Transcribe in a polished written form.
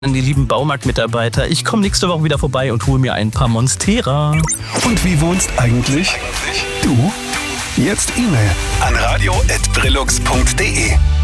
an die lieben Baumarktmitarbeiter. Ich komme nächste Woche wieder vorbei und hole mir ein paar Monstera. Und wie wohnst eigentlich du? Jetzt E-Mail an radio@brillux.de.